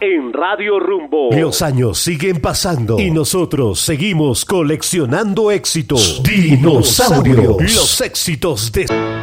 en Radio Rumbo. Los años siguen pasando y nosotros seguimos coleccionando éxitos. Dinosaurios. Los éxitos de...